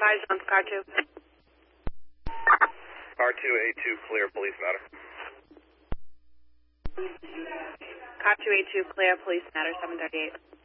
advised on car 2. Car 2, A2, clear, police matter. Car 2, A2, clear, police matter, 738.